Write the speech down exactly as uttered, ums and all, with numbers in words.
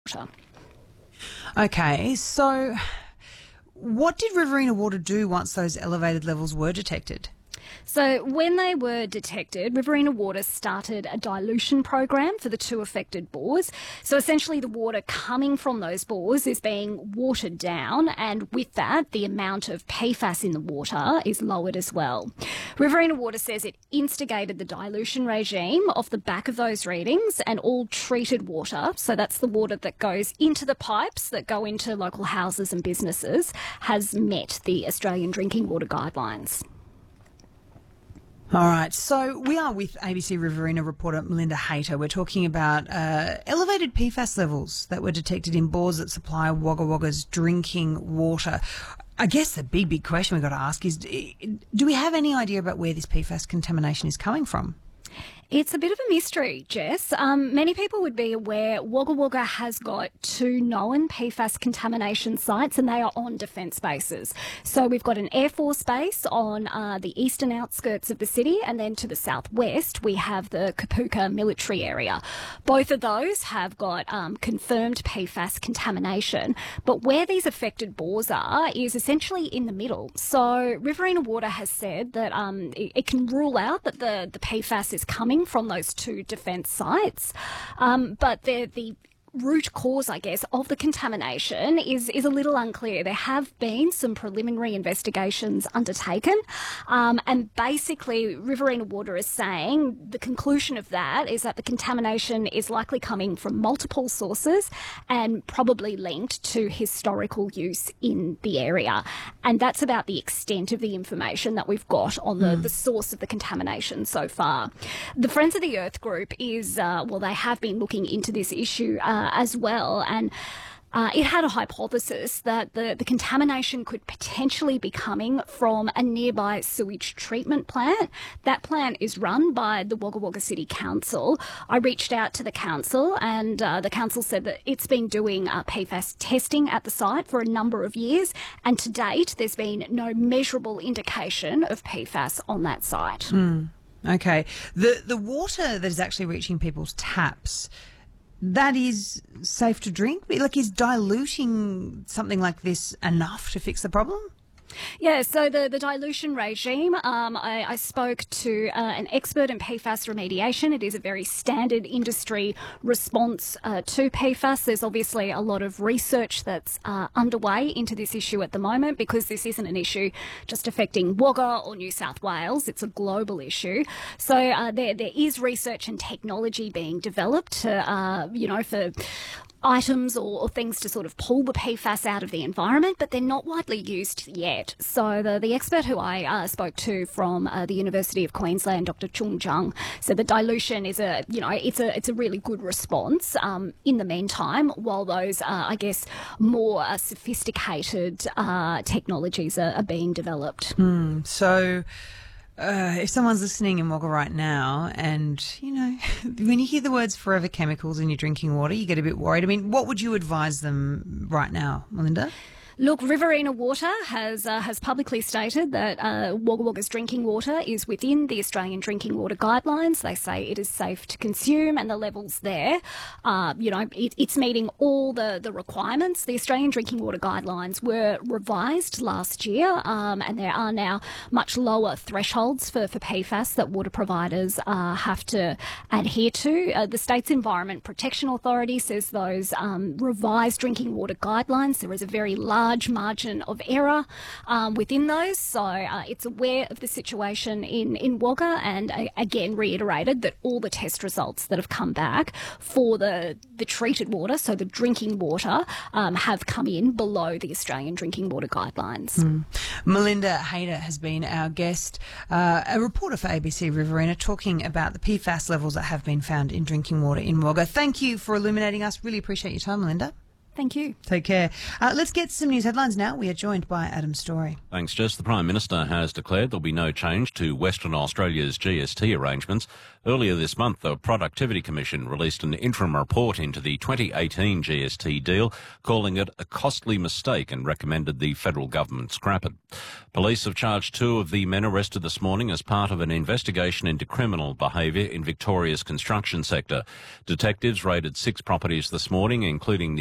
water. Okay, so what did Riverina Water do once those elevated levels were detected? So when they were detected, Riverina Water started a dilution program for the two affected bores. So essentially the water coming from those bores is being watered down, and with that the amount of P FAS in the water is lowered as well. Riverina Water says it instigated the dilution regime off the back of those readings, and all treated water, so that's the water that goes into the pipes that go into local houses and businesses, has met the Australian Drinking Water Guidelines. All right, so we are with A B C Riverina reporter Melinda Hayter. We're talking about uh, elevated P FAS levels that were detected in bores that supply Wagga Wagga's drinking water. I guess the big, big question we've got to ask is, do we have any idea about where this P FAS contamination is coming from? It's a bit of a mystery, Jess. Um, many people would be aware Wagga Wagga has got two known P FAS contamination sites, and they are on defence bases. So we've got an Air Force base on uh, the eastern outskirts of the city, and then to the southwest we have the Kapooka military area. Both of those have got um, confirmed P FAS contamination, but where these affected bores are is essentially in the middle. So Riverina Water has said that um, it, it can rule out that the, the P FAS is coming from those two defence sites, um, but the the root cause, I guess, of the contamination is is a little unclear. There have been some preliminary investigations undertaken, um, and basically Riverina Water is saying the conclusion of that is that the contamination is likely coming from multiple sources and probably linked to historical use in the area. And that's about the extent of the information that we've got on the, mm. the source of the contamination so far. The Friends of the Earth group is, uh, well, they have been looking into this issue uh, as well, and Uh, it had a hypothesis that the, the contamination could potentially be coming from a nearby sewage treatment plant. That plant is run by the Wagga Wagga City Council. I reached out to the council, and uh, the council said that it's been doing uh, P FAS testing at the site for a number of years, and to date there's been no measurable indication of P FAS on that site. Mm, okay. The, the water that is actually reaching people's taps, that is safe to drink? Like, is diluting something like this enough to fix the problem? Yeah, so the, the dilution regime, um, I, I spoke to uh, an expert in P FAS remediation. It is a very standard industry response uh, to P FAS. There's obviously a lot of research that's uh, underway into this issue at the moment, because this isn't an issue just affecting Wagga or New South Wales. It's a global issue. So uh, there there is research and technology being developed to, uh, you know, for items or, or things to sort of pull the P FAS out of the environment, but they're not widely used yet. So the, the expert who I uh, spoke to from uh, the University of Queensland, Doctor Chung Jung, said that dilution is a, you know, it's a it's a really good response um, in the meantime, while those, uh, I guess, more uh, sophisticated uh, technologies are, are being developed. Mm, so... Uh, if someone's listening in Wagga right now and, you know, when you hear the words forever chemicals in your drinking water, you get a bit worried. I mean, what would you advise them right now, Melinda? Look, Riverina Water has uh, has publicly stated that uh, Wagga Wagga's drinking water is within the Australian Drinking Water Guidelines. They say it is safe to consume, and the levels there, uh, you know, it, it's meeting all the, the requirements. The Australian Drinking Water Guidelines were revised last year, um, and there are now much lower thresholds for, for P FAS that water providers uh, have to adhere to. Uh, the state's Environment Protection Authority says those um, revised drinking water guidelines, there is a very large large margin of error um, within those. So uh, it's aware of the situation in, in Wagga, and uh, again reiterated that all the test results that have come back for the, the treated water, so the drinking water, um, have come in below the Australian Drinking Water Guidelines. Mm. Melinda Hayter has been our guest, uh, a reporter for A B C Riverina, talking about the P FAS levels that have been found in drinking water in Wagga. Thank you for illuminating us. Really appreciate your time, Melinda. Thank you. Take care. Uh, let's get some news headlines now. We are joined by Adam Story. Thanks, Jess. The Prime Minister has declared there'll be no change to Western Australia's G S T arrangements. Earlier this month, the Productivity Commission released an interim report into the twenty eighteen G S T deal, calling it a costly mistake and recommended the federal government scrap it. Police have charged two of the men arrested this morning as part of an investigation into criminal behaviour in Victoria's construction sector. Detectives raided six properties this morning, including the